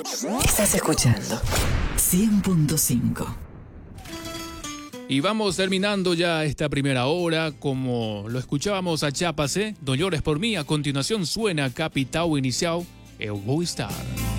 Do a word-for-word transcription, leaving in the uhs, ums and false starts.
Estás escuchando cien punto cinco. Y vamos terminando ya esta primera hora, como lo escuchábamos a Chiapas, ¿eh? No llores por mí. A continuación suena Capitao Inicial, Eu Vou Estar.